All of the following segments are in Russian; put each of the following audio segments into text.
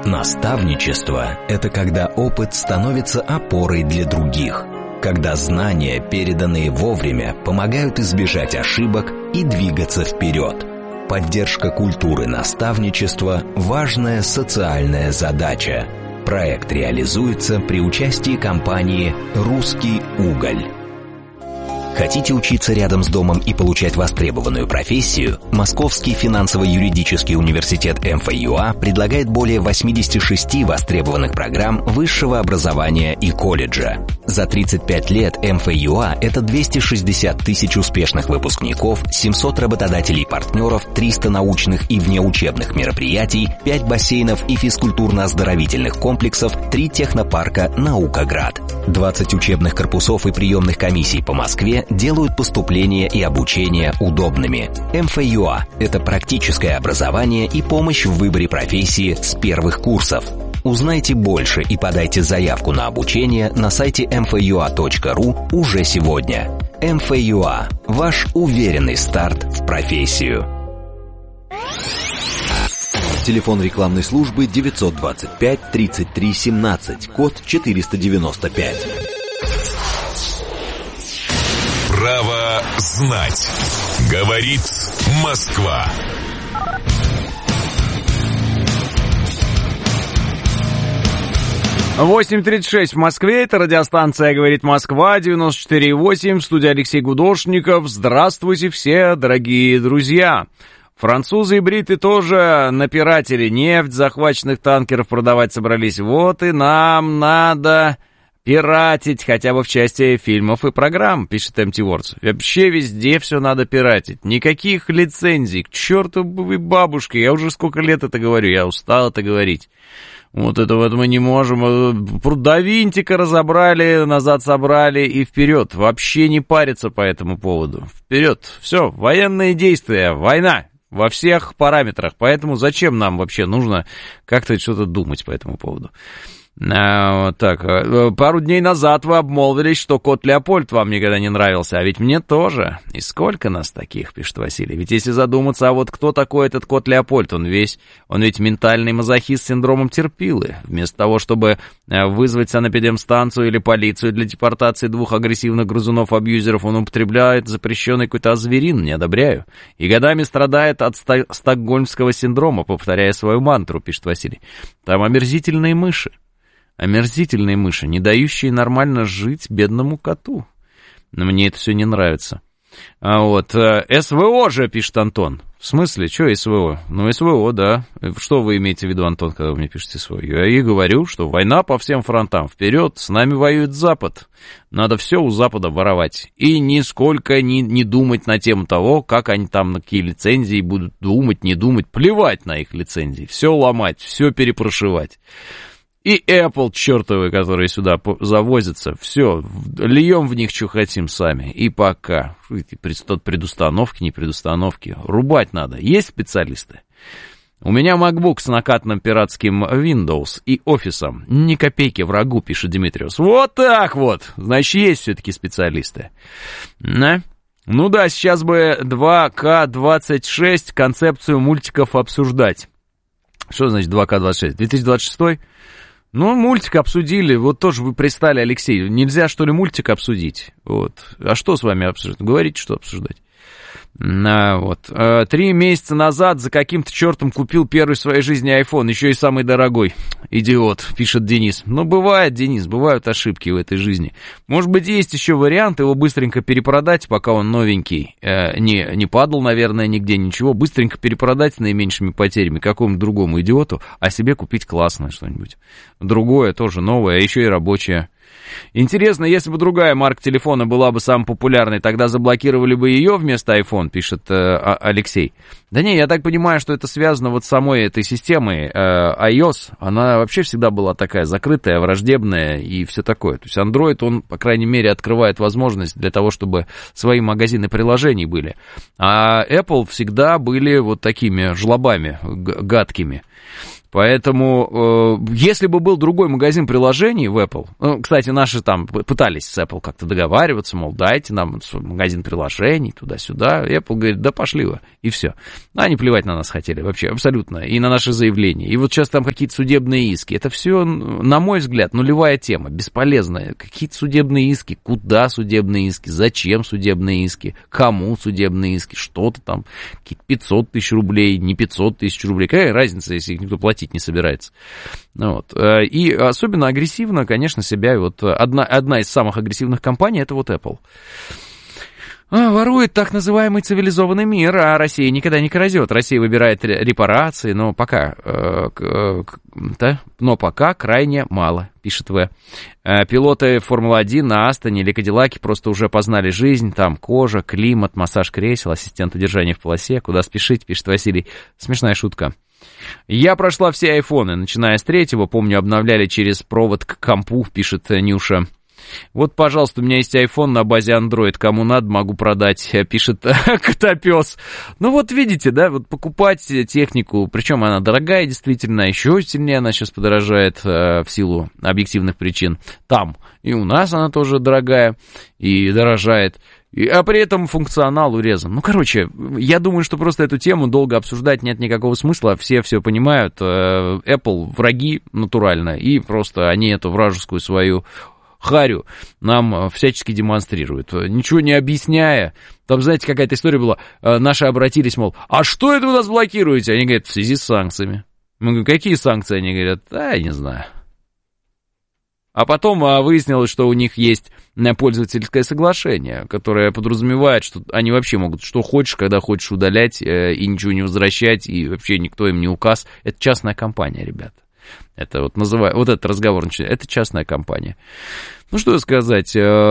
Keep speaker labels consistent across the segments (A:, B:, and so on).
A: Наставничество – это когда опыт становится опорой для других, когда знания, переданные вовремя, помогают избежать ошибок и двигаться вперед. Поддержка культуры наставничества – важная социальная задача. Проект реализуется при участии компании «Русский уголь». Хотите учиться рядом с домом и получать востребованную профессию? Московский финансово-юридический университет МФЮА предлагает более 86 востребованных программ высшего образования и колледжа. За 35 лет МФЮА – это 260 тысяч успешных выпускников, 700 работодателей-партнеров, 300 научных и внеучебных мероприятий, 5 бассейнов и физкультурно-оздоровительных комплексов, 3 технопарка «Наукоград». 20 учебных корпусов и приемных комиссий по Москве делают поступление и обучение удобными. МФЮА – это практическое образование и помощь в выборе профессии с первых курсов. Узнайте больше и подайте заявку на обучение на сайте mfua.ru уже сегодня. МФЮА – ваш уверенный старт в профессию.
B: Телефон рекламной службы 925 33 17, код 495.
C: Право знать. Говорит Москва.
D: 8:36 в Москве. Это радиостанция «Говорит Москва», 94,8. В студии Алексей Гудошников. Здравствуйте все, дорогие друзья. Французы и бриты тоже напиратели. Нефть захваченных танкеров продавать собрались. Вот и нам надо пиратить, хотя бы в части фильмов и программ, пишет Empty Words. Вообще везде все надо пиратить. Никаких лицензий. К чертовой бабушке. Я уже сколько лет это говорю. Я устал это говорить. Вот это вот мы не можем. До винтика разобрали, назад собрали и вперед. Вообще не париться по этому поводу. Вперед. Все, военные действия, война. Во всех параметрах. Поэтому зачем нам вообще нужно как-то что-то думать по этому поводу? Так, пару дней назад вы обмолвились, что кот Леопольд вам никогда не нравился, а ведь мне тоже. И сколько нас таких, пишет Василий. Ведь если задуматься, а вот кто такой этот кот Леопольд? Он ведь ментальный мазохист с синдромом терпилы. Вместо того, чтобы вызвать санэпидемстанцию или полицию для депортации 2 агрессивных грызунов-абьюзеров, он употребляет запрещенный какой-то азверин, не одобряю. И годами страдает от стокгольмского синдрома, повторяя свою мантру, пишет Василий. Там омерзительные мыши. Омерзительные мыши, не дающие нормально жить бедному коту. Но мне это все не нравится. А вот, СВО же, пишет Антон. В смысле, что СВО? Ну, СВО, да. Что вы имеете в виду, Антон, когда вы мне пишете СВО? Я и говорю, что война по всем фронтам. Вперед, с нами воюет Запад. Надо все у Запада воровать. И нисколько не думать на тему того, как они там на какие лицензии будут думать, не думать. Плевать на их лицензии. Все ломать, все перепрошивать. И Apple чертовы, которые сюда завозятся, все, льем в них, что хотим сами. И пока. Предустановки, не предустановки. Рубать надо. Есть специалисты? У меня MacBook с накатанным пиратским Windows и офисом. Ни копейки врагу, пишет Димитриус. Вот так вот. Значит, есть все-таки специалисты. Да? Ну да, сейчас бы 2К26 концепцию мультиков обсуждать. Что значит 2К26? 2026? Ну, мультик обсудили, вот тоже вы пристали, Алексей, нельзя, что ли, мультик обсудить? Вот. А что с вами обсуждать? Говорите, что обсуждать. Вот. 3 месяца назад за каким-то чертом купил первый в своей жизни iPhone, еще и самый дорогой. Идиот, пишет Денис. Ну, бывает, Денис, бывают ошибки в этой жизни. Может быть, есть еще вариант его быстренько перепродать, пока он новенький. Не падал, наверное, нигде, ничего. Быстренько перепродать с наименьшими потерями какому-то другому идиоту, а себе купить классное что-нибудь. Другое, тоже новое, а еще и рабочее. Интересно, если бы другая марка телефона была бы самой популярной, тогда заблокировали бы ее вместо iPhone, пишет Алексей. Да не, я так понимаю, что это связано вот с самой этой системой iOS. Она вообще всегда была такая закрытая, враждебная и все такое. То есть Android, он, по крайней мере, открывает возможность для того, чтобы свои магазины приложений были. А Apple всегда были вот такими жлобами гадкими. Поэтому, если бы был другой магазин приложений в Apple, кстати, наши там пытались с Apple как-то договариваться, мол, дайте нам магазин приложений, туда-сюда. Apple говорит, да пошли вы, и все. Они плевать на нас хотели вообще, абсолютно, и на наши заявления. И вот сейчас там какие-то судебные иски. Это все, на мой взгляд, нулевая тема, бесполезная. Какие-то судебные иски, куда судебные иски, зачем судебные иски, кому судебные иски, что-то там, какие-то 500 тысяч рублей, не 500 тысяч рублей. Какая разница, если их никто платить не собирается? Вот. И особенно агрессивно, конечно, себя, вот одна из самых агрессивных компаний, это вот Apple. Ворует так называемый цивилизованный мир, а Россия никогда не крадет. Россия выбирает репарации, но пока крайне мало, пишет В. Пилоты Формулы-1 на Астоне или Кадиллаке просто уже познали жизнь. Там кожа, климат, массаж кресел, ассистент удержания в полосе. Куда спешить, пишет Василий. Смешная шутка. Я прошла все айфоны, начиная с 3-го, помню, обновляли через провод к компу, пишет Нюша. Вот, пожалуйста, у меня есть iPhone на базе Android, кому надо, могу продать, пишет Котопес. Ну вот видите, да, вот покупать технику, причем она дорогая действительно, еще сильнее она сейчас подорожает в силу объективных причин там. И у нас она тоже дорогая и дорожает. А при этом функционал урезан. Ну, короче, я думаю, что просто эту тему долго обсуждать нет никакого смысла. Все понимают. Apple враги натурально. И просто они эту вражескую свою харю нам всячески демонстрируют. Ничего не объясняя. Там, знаете, какая-то история была. Наши обратились, мол, а что это вы нас блокируете? Они говорят, в связи с санкциями. Мы говорим, какие санкции? Они говорят, я не знаю. А потом выяснилось, что у них есть пользовательское соглашение, которое подразумевает, что они вообще могут что хочешь, когда хочешь удалять и ничего не возвращать, и вообще никто им не указ. Это частная компания, ребята. Это вот называют, вот этот разговор начинается, это частная компания. Ну, что сказать,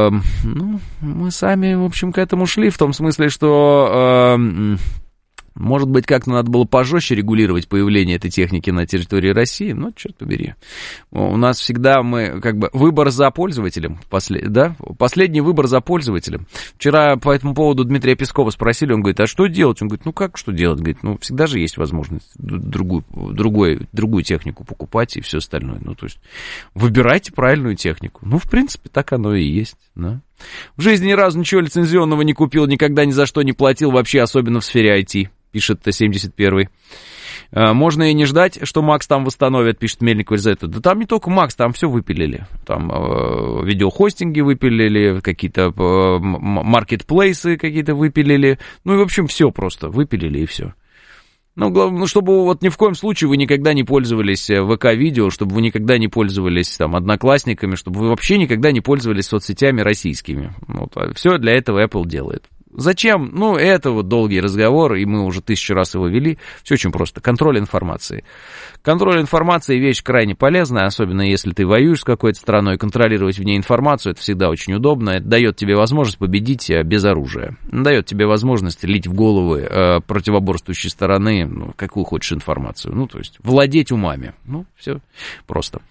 D: мы сами, в общем, к этому шли, в том смысле, что... Может быть, как-то надо было пожестче регулировать появление этой техники на территории России, но черт побери. У нас всегда выбор за пользователем, последний выбор за пользователем. Вчера по этому поводу Дмитрия Пескова спросили, он говорит, а что делать? Он говорит, как что делать? Говорит, всегда же есть возможность другую технику покупать и все остальное. То есть выбирайте правильную технику. В принципе, так оно и есть, да. В жизни ни разу ничего лицензионного не купил, никогда ни за что не платил, вообще особенно в сфере IT, пишет 71-й. Можно и не ждать, что Макс там восстановит, пишет Мельников из этого. Да там не только Макс, там все выпилили. Там видеохостинги выпилили, какие-то маркетплейсы какие-то выпилили. И, в общем, все просто выпилили и все. Главное, чтобы вот ни в коем случае вы никогда не пользовались ВК-видео, чтобы вы никогда не пользовались там Одноклассниками, чтобы вы вообще никогда не пользовались соцсетями российскими. Все для этого Apple делает. Зачем? Это вот долгий разговор, и мы уже 1000 раз его вели. Все очень просто. Контроль информации. Контроль информации — вещь крайне полезная, особенно если ты воюешь с какой-то страной. Контролировать в ней информацию — это всегда очень удобно. Это дает тебе возможность победить без оружия. Дает тебе возможность лить в головы противоборствующей стороны какую хочешь информацию. То есть владеть умами. Все просто.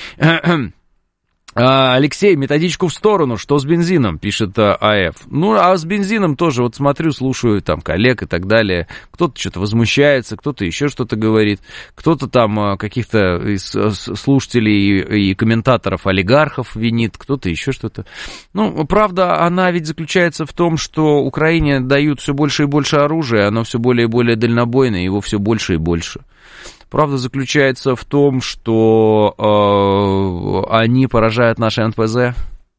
D: Алексей, методичку в сторону, что с бензином, пишет АФ. А с бензином тоже, вот смотрю, слушаю там коллег и так далее. Кто-то что-то возмущается, кто-то еще что-то говорит, кто-то там каких-то из слушателей и комментаторов олигархов винит, кто-то еще что-то. Правда, она ведь заключается в том, что Украине дают все больше и больше оружия, оно все более и более дальнобойное, его все больше и больше. Правда заключается в том, что они поражают наши НПЗ.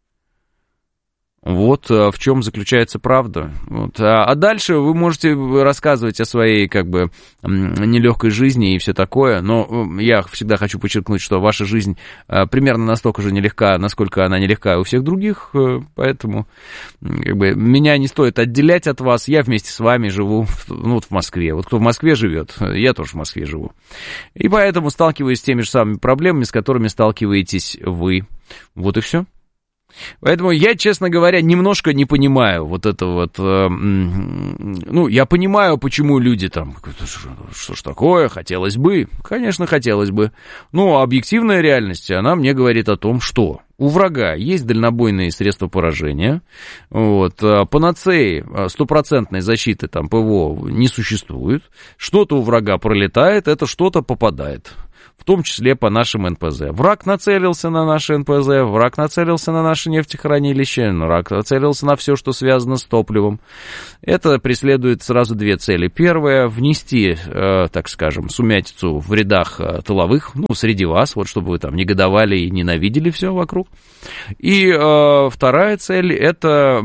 D: Вот в чем заключается правда. А дальше вы можете рассказывать о своей нелегкой жизни и все такое, но я всегда хочу подчеркнуть, что ваша жизнь примерно настолько же нелегка, насколько она нелегка у всех других, поэтому меня не стоит отделять от вас, я вместе с вами живу в Москве. Вот кто в Москве живет, я тоже в Москве живу. И поэтому сталкиваюсь с теми же самыми проблемами, с которыми сталкиваетесь вы. Вот и все. Поэтому я, честно говоря, немножко не понимаю вот это вот... я понимаю, почему люди там... Что ж такое, хотелось бы. Конечно, хотелось бы. Но объективная реальность, она мне говорит о том, что у врага есть дальнобойные средства поражения. Панацеи, стопроцентной защиты ПВО не существует. Что-то у врага пролетает, это что-то попадает. в том числе по нашим НПЗ. Враг нацелился на наши НПЗ, враг нацелился на наши нефтехранилища, враг нацелился на все, что связано с топливом. Это преследует сразу две цели. Первая — внести, так скажем, сумятицу в рядах тыловых, ну, среди вас, вот чтобы вы там негодовали и ненавидели все вокруг. И вторая цель — это,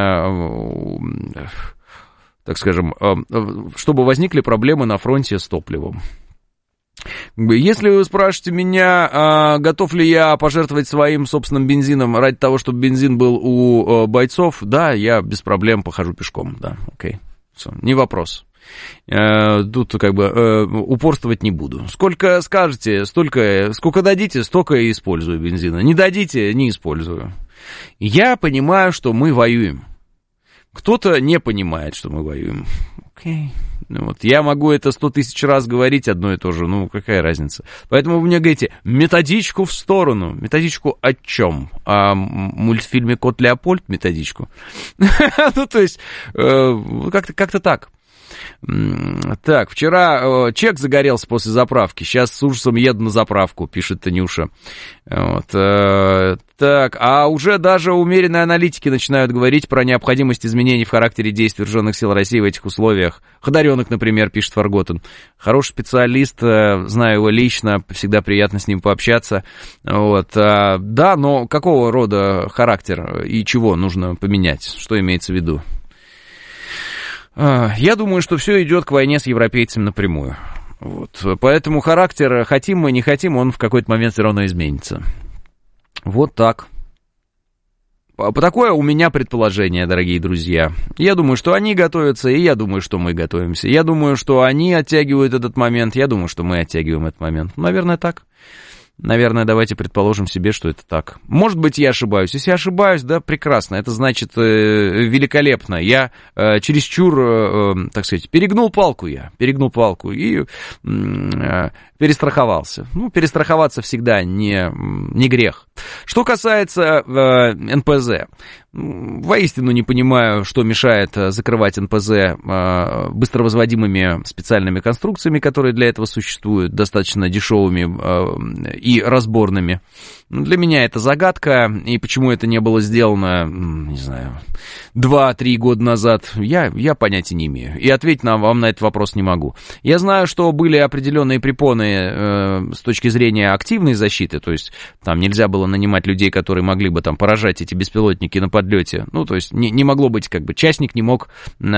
D: так скажем, чтобы возникли проблемы на фронте с топливом. Если вы спрашиваете меня, готов ли я пожертвовать своим собственным бензином ради того, чтобы бензин был у бойцов, да, я без проблем похожу пешком, да, окей, все, не вопрос. Тут как бы упорствовать не буду. Сколько скажете, сколько дадите, столько и использую бензина. Не дадите, не использую. Я понимаю, что мы воюем. Кто-то не понимает, что мы воюем. Окей. Ну, вот. Я могу это 100 тысяч раз говорить одно и то же, ну какая разница. Поэтому вы мне говорите, методичку в сторону. Методичку о чем? О мультфильме «Кот Леопольд» методичку? Ну, то есть, как-то так. Так, вчера чек загорелся после заправки, сейчас с ужасом еду на заправку, пишет Танюша. Вот, так, а уже даже умеренные аналитики начинают говорить про необходимость изменений в характере действий вооруженных сил России в этих условиях. Ходоренок, например, пишет Фарготен. Хороший специалист, знаю его лично, всегда приятно с ним пообщаться. Вот, да, но какого рода характер и чего нужно поменять? Что имеется в виду? Я думаю, что все идет к войне с европейцами напрямую. Вот. Поэтому характер, хотим мы, не хотим, он в какой-то момент все равно изменится. Вот так. Такое у меня предположение, дорогие друзья. Я думаю, что они готовятся, и я думаю, что мы готовимся. Я думаю, что они оттягивают этот момент, я думаю, что мы оттягиваем этот момент. Наверное, так. Наверное, давайте предположим себе, что это так. Может быть, я ошибаюсь. Если я ошибаюсь, да, прекрасно. Это значит великолепно. Я чересчур, так сказать, перегнул палку и перестраховался. Ну, перестраховаться всегда не грех. Что касается НПЗ. Воистину не понимаю, что мешает закрывать НПЗ быстровозводимыми специальными конструкциями, которые для этого существуют, достаточно дешевыми и разборными. Для меня это загадка, и почему это не было сделано, не знаю, 2-3 года назад, я понятия не имею. И ответить вам на этот вопрос не могу. Я знаю, что были определенные препоны с точки зрения активной защиты, то есть там нельзя было нанимать людей, которые могли бы там поражать эти беспилотники на подлете. Ну, то есть не могло быть, как бы, частник не мог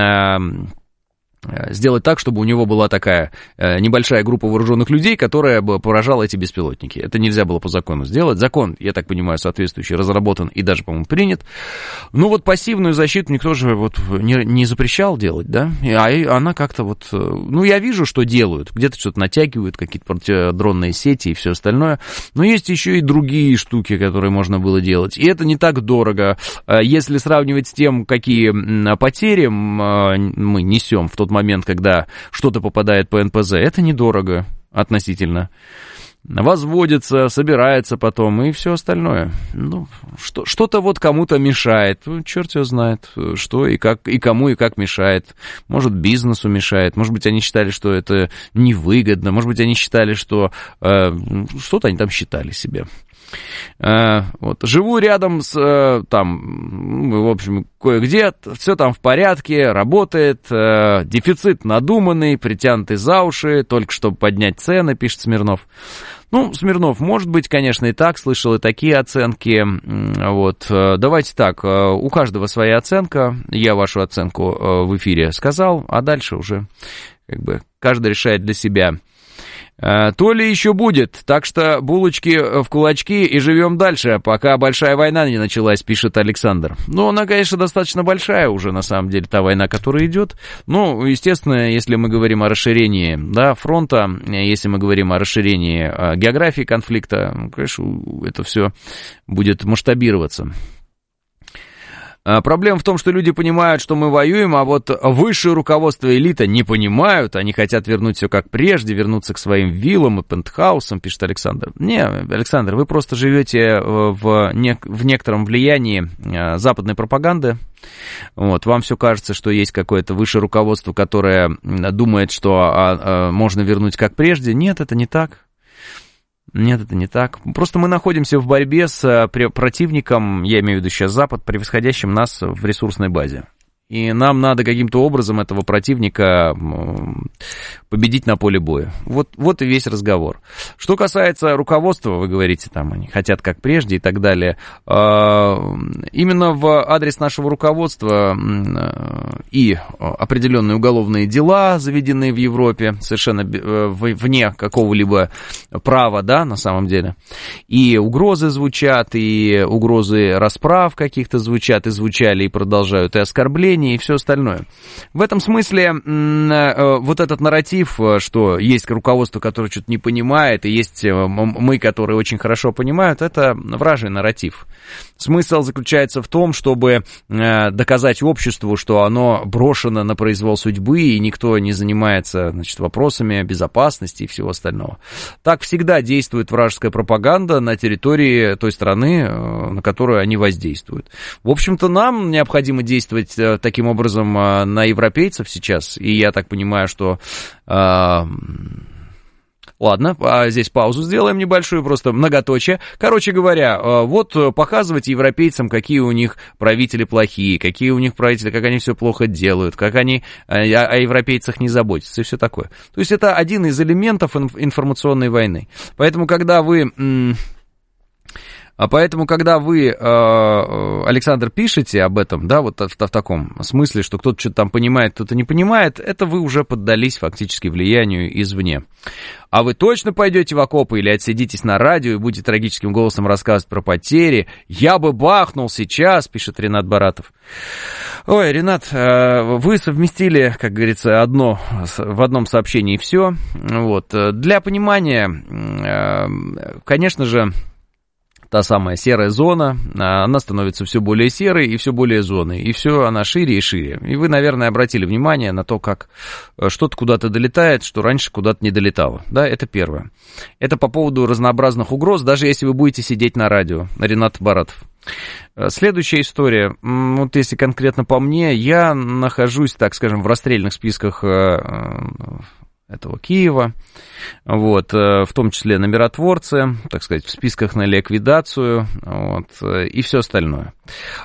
D: сделать так, чтобы у него была такая небольшая группа вооруженных людей, которая бы поражала эти беспилотники. Это нельзя было по закону сделать. Закон, я так понимаю, соответствующий разработан и даже, по-моему, принят. Ну вот пассивную защиту никто же вот не запрещал делать, да? А она как-то вот... Ну, я вижу, что делают. Где-то что-то натягивают, какие-то противодронные сети и все остальное. Но есть еще и другие штуки, которые можно было делать. И это не так дорого. Если сравнивать с тем, какие потери мы несем в тот момент, когда что-то попадает по НПЗ, это недорого относительно. Возводится, собирается потом и все остальное. Ну, что-то вот кому-то мешает. Черт его знает, что и как, и кому и как мешает. Может, бизнесу мешает. Может быть, они считали, что это невыгодно. Может быть, они считали, что... что-то они там считали себе. Вот. Живу рядом с там, в общем, кое-где, все там в порядке, работает, дефицит надуманный, притянутый за уши, только чтобы поднять цены, пишет Смирнов. Ну, Смирнов, может быть, конечно, и так, слышал и такие оценки. Вот. Давайте так, у каждого своя оценка, я вашу оценку в эфире сказал, а дальше уже как бы каждый решает для себя. То ли еще будет, так что булочки в кулачки и живем дальше, пока большая война не началась, пишет Александр. Ну, она, конечно, достаточно большая уже, на самом деле, та война, которая идет. Ну, естественно, если мы говорим о расширении, да, фронта, если мы говорим о расширении географии конфликта, конечно, это все будет масштабироваться. Проблема в том, что люди понимают, что мы воюем, а вот высшее руководство, элита не понимают, они хотят вернуть все как прежде, вернуться к своим виллам и пентхаусам, пишет Александр. Не, Александр, вы просто живете в некотором влиянии западной пропаганды. Вот, вам все кажется, что есть какое-то высшее руководство, которое думает, что можно вернуть как прежде. Нет, это не так. Нет, это не так. Просто мы находимся в борьбе с противником, я имею в виду сейчас Запад, превосходящим нас в ресурсной базе. И нам надо каким-то образом этого противника победить на поле боя. Вот и весь разговор. Что касается руководства, вы говорите, там они хотят как прежде и так далее. Именно в адрес нашего руководства и определенные уголовные дела, заведенные в Европе, совершенно вне какого-либо права, да, на самом деле. И угрозы звучат, и угрозы расправ каких-то звучат, и звучали, и продолжают, и оскорбления, и все остальное. В этом смысле вот этот нарратив, что есть руководство, которое что-то не понимает, и есть мы, которые очень хорошо понимают, это вражий нарратив. Смысл заключается в том, чтобы доказать обществу, что оно брошено на произвол судьбы, и никто не занимается, значит, вопросами безопасности и всего остального. Так всегда действует вражеская пропаганда на территории той страны, на которую они воздействуют. В общем-то, нам необходимо действовать таким образом на европейцев сейчас, и я так понимаю, что... Ладно, здесь паузу сделаем небольшую, просто многоточие. Короче говоря, вот показывать европейцам, какие у них правители плохие, какие у них правители, как они все плохо делают, как они о европейцах не заботятся и все такое. То есть это один из элементов информационной войны. Поэтому, когда вы... Александр, пишете об этом, да, вот в таком смысле, что кто-то что-то там понимает, кто-то не понимает, это вы уже поддались фактически влиянию извне. А вы точно пойдете в окопы или отсидитесь на радио и будете трагическим голосом рассказывать про потери? Я бы бахнул сейчас, пишет Ренат Баратов. Ой, Ренат, вы совместили, как говорится, в одном сообщении все. Вот. Для понимания, конечно же, та самая серая зона, она становится все более серой и все более зоной, и все она шире и шире. И вы, наверное, обратили внимание на то, как что-то куда-то долетает, что раньше куда-то не долетало. Да, это первое. Это по поводу разнообразных угроз, даже если вы будете сидеть на радио. Ренат Баратов. Следующая история, вот если конкретно по мне, я нахожусь, так скажем, в расстрельных списках этого Киева, вот, в том числе на миротворцы, так сказать, в списках на ликвидацию, вот, и все остальное.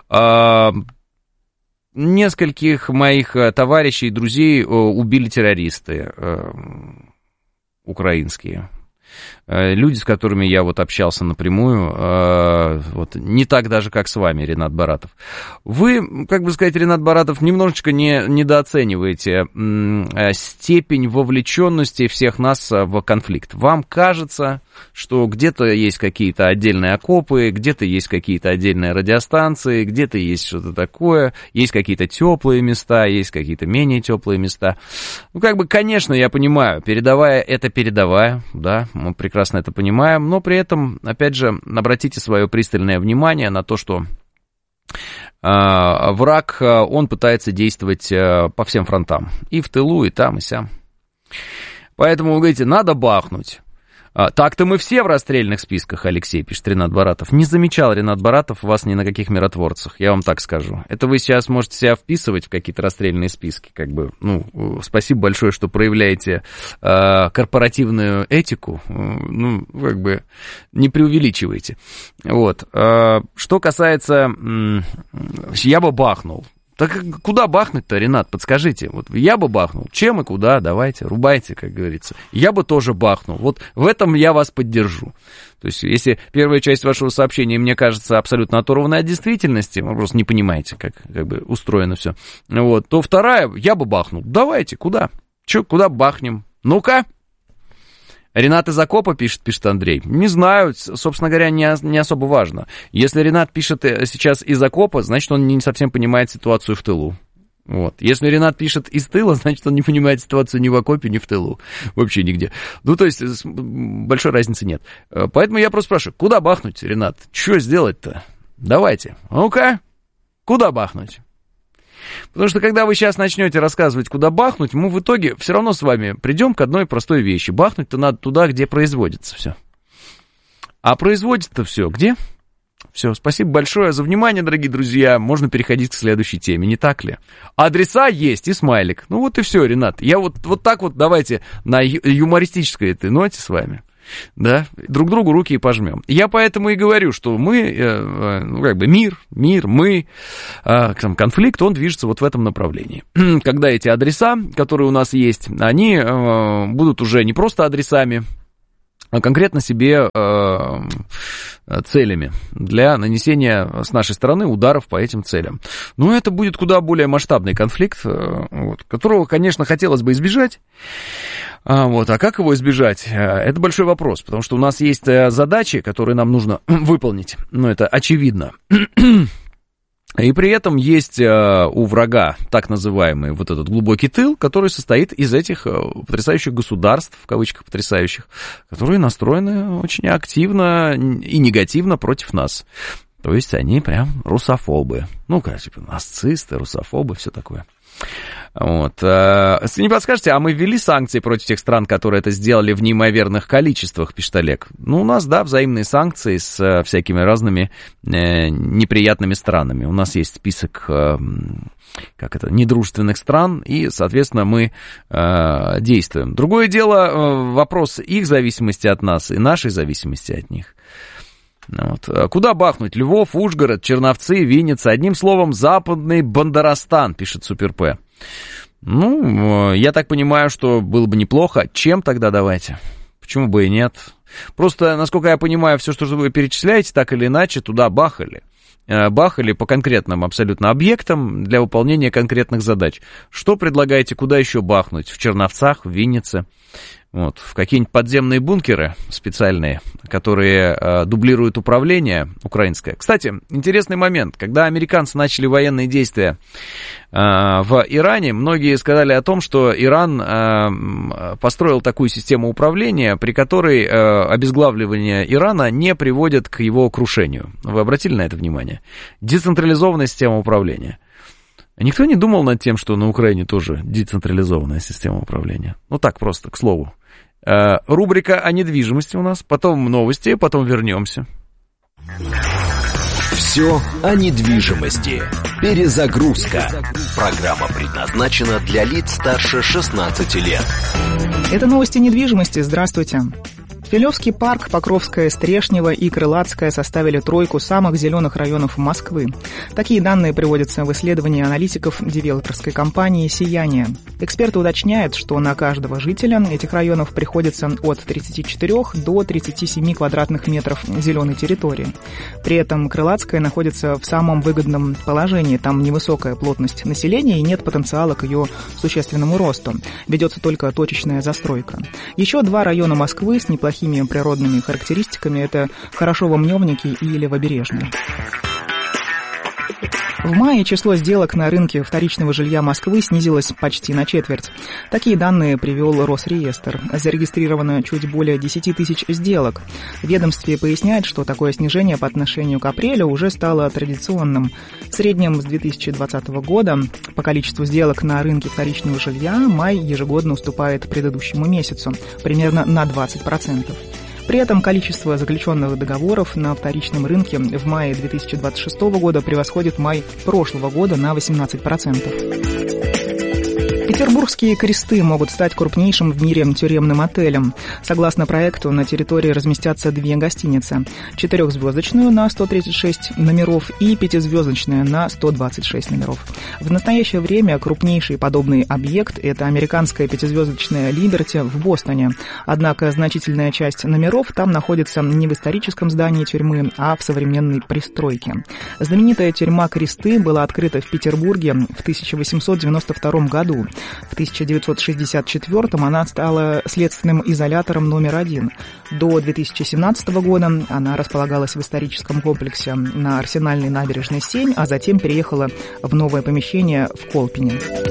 D: Нескольких моих товарищей и друзей убили террористы украинские. Люди, с которыми я вот общался напрямую, вот, не так даже, как с вами, Ренат Баратов. Вы, как бы сказать, Ренат Баратов, немножечко недооцениваете степень вовлеченности всех нас в конфликт. Вам кажется, что где-то есть какие-то отдельные окопы, где-то есть какие-то отдельные радиостанции, где-то есть что-то такое, есть какие-то теплые места, есть какие-то менее теплые места. Ну, как бы, конечно, я понимаю, передовая, да, мы прекрасно это понимаем, но при этом, опять же, обратите свое пристальное внимание на то, что враг, он пытается действовать по всем фронтам, и в тылу, и там, и сям. Поэтому вы говорите, надо бахнуть. Так-то мы все в расстрельных списках, Алексей, пишет Ренат Баратов. Не замечал Ренат Баратов вас ни на каких миротворцах, я вам так скажу. Это вы сейчас можете себя вписывать в какие-то расстрельные списки, как бы, ну, спасибо большое, что проявляете корпоративную этику, ну, как бы, не преувеличивайте. Вот. Что касается, я бы бахнул. Так куда бахнуть-то, Ренат, подскажите? Вот я бы бахнул. Чем и куда? Давайте, рубайте, как говорится. Я бы тоже бахнул. Вот в этом я вас поддержу. То есть, если первая часть вашего сообщения, мне кажется, абсолютно оторванной от действительности, вы просто не понимаете, как бы устроено все, вот, то вторая, я бы бахнул. Давайте, куда? Че, куда бахнем? Ну-ка. Ренат из окопа пишет Андрей. Не знаю, собственно говоря, не особо важно. Если Ренат пишет сейчас из окопа, значит, он не совсем понимает ситуацию в тылу. Вот. Если Ренат пишет из тыла, значит, он не понимает ситуацию ни в окопе, ни в тылу. Вообще нигде. Ну, то есть, большой разницы нет. Поэтому я просто спрашиваю, куда бахнуть, Ренат? Что сделать-то? Давайте. Ну-ка, куда бахнуть? Потому что, когда вы сейчас начнете рассказывать, куда бахнуть, мы в итоге все равно с вами придем к одной простой вещи. Бахнуть-то надо туда, где производится все. А производится-то все где? Все, спасибо большое за внимание, дорогие друзья. Можно переходить к следующей теме, не так ли? Адреса есть и смайлик. Ну вот и все, Ренат. Я вот так вот давайте на юмористической этой ноте с вами. да, друг другу руки и пожмем. Я поэтому и говорю, что мы, как бы мир, мы, конфликт, он движется вот в этом направлении. Когда эти адреса, которые у нас есть, они будут уже не просто адресами, а конкретно себе целями для нанесения с нашей стороны ударов по этим целям. Но это будет куда более масштабный конфликт, вот, которого, конечно, хотелось бы избежать. Вот, а как его избежать? Это большой вопрос, потому что у нас есть задачи, которые нам нужно выполнить. Ну, это очевидно. И при этом есть у врага так называемый вот этот глубокий тыл, который состоит из этих потрясающих государств, в кавычках потрясающих, которые настроены очень активно и негативно против нас. То есть они прям русофобы. Ну, типа нацисты, русофобы, все такое. Вот. Не подскажете, а мы ввели санкции против тех стран, которые это сделали в неимоверных количествах, пишет Олег? Ну, у нас, да, взаимные санкции с всякими разными неприятными странами. У нас есть список, недружественных стран, и, соответственно, мы действуем. Другое дело, вопрос их зависимости от нас и нашей зависимости от них. Вот. Куда бахнуть? Львов, Ужгород, Черновцы, Винница. Одним словом, западный Бандарастан, пишет Супер П. Ну, я так понимаю, что было бы неплохо. Чем тогда давайте? Почему бы и нет? Просто, насколько я понимаю, все, что вы перечисляете, так или иначе, туда бахали. Бахали по конкретным абсолютно объектам для выполнения конкретных задач. Что предлагаете, куда еще бахнуть? В Черновцах, в Виннице? Вот, в какие-нибудь подземные бункеры специальные, которые дублируют управление украинское. Кстати, интересный момент. Когда американцы начали военные действия в Иране, многие сказали о том, что Иран построил такую систему управления, при которой обезглавливание Ирана не приводит к его крушению. Вы обратили на это внимание? Децентрализованная система управления. Никто не думал над тем, что на Украине тоже децентрализованная система управления. Ну так просто, к слову. Рубрика о недвижимости у нас, потом новости, потом вернемся.
A: Все о недвижимости. Перезагрузка. Программа предназначена для лиц старше 16 лет.
E: Это новости недвижимости. Здравствуйте. Филевский парк, Покровская, Стрешнево и Крылатская составили тройку самых зеленых районов Москвы. Такие данные приводятся в исследовании аналитиков девелоперской компании «Сияние». Эксперты уточняют, что на каждого жителя этих районов приходится от 34 до 37 квадратных метров зеленой территории. При этом Крылатская находится в самом выгодном положении. Там невысокая плотность населения и нет потенциала к ее существенному росту. Ведется только точечная застройка. Еще два района Москвы с неплохими природными характеристиками – это Хорошово-Мневники и Левобережный. В мае число сделок на рынке вторичного жилья Москвы снизилось почти на четверть. Такие данные привел Росреестр. Зарегистрировано чуть более 10 тысяч сделок. В ведомстве поясняют, что такое снижение по отношению к апрелю уже стало традиционным. В среднем с 2020 года по количеству сделок на рынке вторичного жилья май ежегодно уступает предыдущему месяцу, примерно на 20%. При этом количество заключенных договоров на вторичном рынке в мае 2026 года превосходит май прошлого года на 18%. Петербургские кресты могут стать крупнейшим в мире тюремным отелем. Согласно проекту, на территории разместятся две гостиницы. 4-звездочную на 136 номеров и 5-звездочную на 126 номеров. В настоящее время крупнейший подобный объект – это американская 5-звездочная «Либерти» в Бостоне. Однако значительная часть номеров там находится не в историческом здании тюрьмы, а в современной пристройке. Знаменитая тюрьма «Кресты» была открыта в Петербурге в 1892 году. В 1964-м она стала следственным изолятором номер 1. До 2017 года она располагалась в историческом комплексе на Арсенальной набережной 7, а затем переехала в новое помещение в Колпине.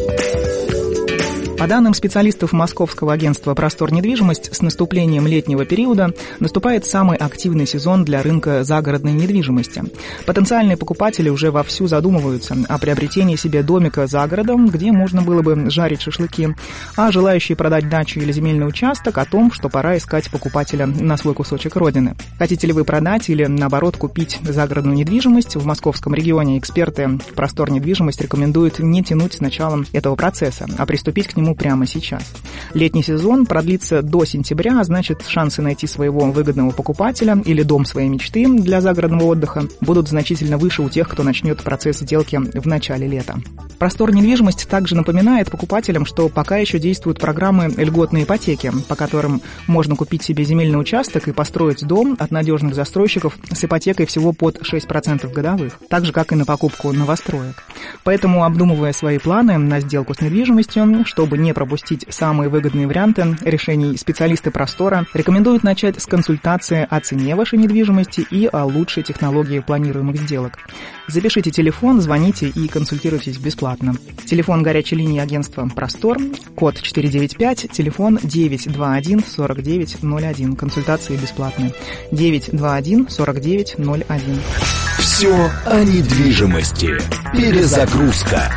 E: По данным специалистов Московского агентства «Простор недвижимость», с наступлением летнего периода наступает самый активный сезон для рынка загородной недвижимости. Потенциальные покупатели уже вовсю задумываются о приобретении себе домика за городом, где можно было бы жарить шашлыки, а желающие продать дачу или земельный участок о том, что пора искать покупателя на свой кусочек родины. Хотите ли вы продать или, наоборот, купить загородную недвижимость в московском регионе? Эксперты «Простор недвижимость» рекомендуют не тянуть с началом этого процесса, а приступить к нему нему прямо сейчас. Летний сезон продлится до сентября, а значит, шансы найти своего выгодного покупателя или дом своей мечты для загородного отдыха будут значительно выше у тех, кто начнет процесс сделки в начале лета. Простор недвижимость также напоминает покупателям, что пока еще действуют программы льготной ипотеки, по которым можно купить себе земельный участок и построить дом от надежных застройщиков с ипотекой всего под 6% годовых, так же, как и на покупку новостроек. Поэтому, обдумывая свои планы на сделку с недвижимостью, чтобы не пропустить самые выгодные варианты решений, специалисты Простора рекомендуют начать с консультации о цене вашей недвижимости и о лучшей технологии планируемых сделок. Запишите телефон, звоните и консультируйтесь бесплатно. Телефон горячей линии агентства «Простор», код 495, телефон 921 49 01. Консультации бесплатные. 921 49 01.
A: Все о недвижимости. Перезагрузка.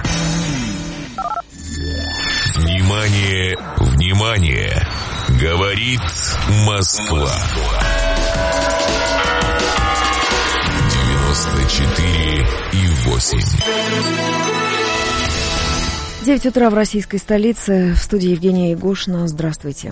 C: Внимание, внимание! Говорит Москва. 94,8.
F: 9 утра в российской столице. В студии Евгения Ягушина. Здравствуйте.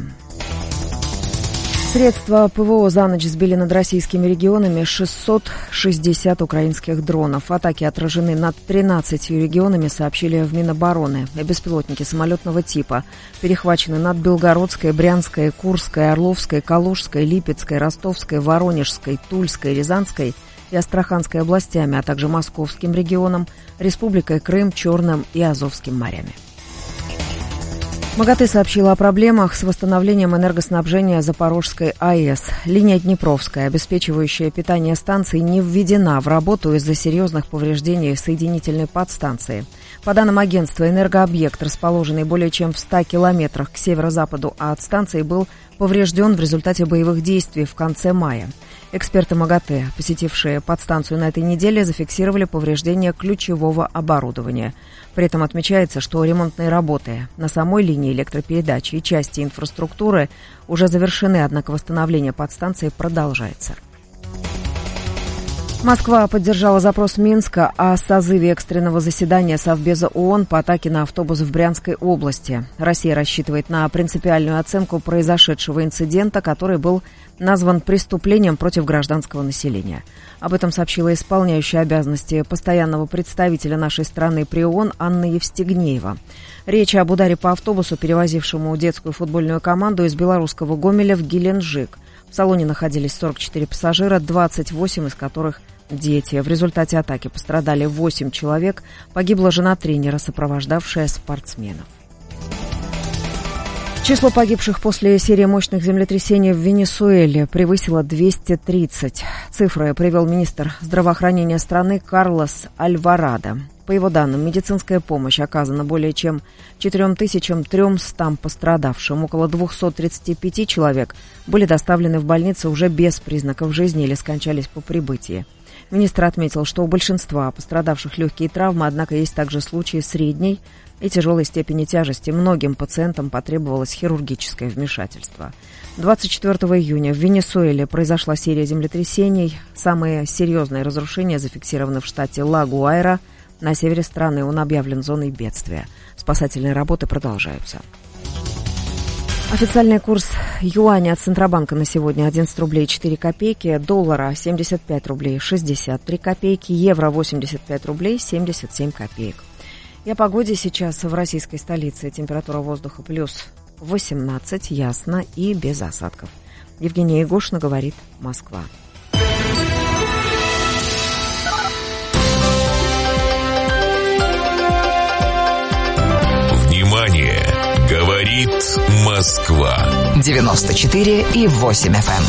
F: Средства ПВО за ночь сбили над российскими регионами 660 украинских дронов. Атаки отражены над 13 регионами, сообщили в Минобороны. Беспилотники самолетного типа перехвачены над Белгородской, Брянской, Курской, Орловской, Калужской, Липецкой, Ростовской, Воронежской, Тульской, Рязанской и Астраханской областями, а также Московским регионом, Республикой Крым, Черным и Азовским морями. МАГАТЭ сообщила о проблемах с восстановлением энергоснабжения Запорожской АЭС. Линия Днепровская, обеспечивающая питание станции, не введена в работу из-за серьезных повреждений соединительной подстанции. По данным агентства, энергообъект, расположенный более чем в 100 километрах к северо-западу от станции, был поврежден в результате боевых действий в конце мая. Эксперты МАГАТЭ, посетившие подстанцию на этой неделе, зафиксировали повреждение ключевого оборудования. При этом отмечается, что ремонтные работы на самой линии электропередачи и части инфраструктуры уже завершены, однако восстановление подстанции продолжается. Москва поддержала запрос Минска о созыве экстренного заседания Совбеза ООН по атаке на автобус в Брянской области. Россия рассчитывает на принципиальную оценку произошедшего инцидента, который был назван преступлением против гражданского населения. Об этом сообщила исполняющая обязанности постоянного представителя нашей страны при ООН Анна Евстигнеева. Речь об ударе по автобусу, перевозившему детскую футбольную команду из белорусского Гомеля в Геленджик. В салоне находились 44 пассажира, 28 из которых дети. В результате атаки пострадали 8 человек. Погибла жена тренера, сопровождавшая спортсменов. Число погибших после серии мощных землетрясений в Венесуэле превысило 230. Цифры привел министр здравоохранения страны Карлос Альварадо. По его данным, медицинская помощь оказана более чем 4300 пострадавшим. Около 235 человек были доставлены в больницы уже без признаков жизни или скончались по прибытии. Министр отметил, что у большинства пострадавших легкие травмы, однако есть также случаи средней и тяжелой степени тяжести. Многим пациентам потребовалось хирургическое вмешательство. 24 июня в Венесуэле произошла серия землетрясений. Самые серьезные разрушения зафиксированы в штате Ла-Гуайра. На севере страны он объявлен зоной бедствия. Спасательные работы продолжаются. Официальный курс юаня от Центробанка на сегодня 11 рублей 4 копейки, доллара 75 рублей 63 копейки, евро 85 рублей 77 копеек. И о погоде сейчас в российской столице. Температура воздуха плюс 18, ясно и без осадков. Евгения Ягушина, говорит Москва.
C: Внимание! Говорит Москва.
G: 94,8 FM.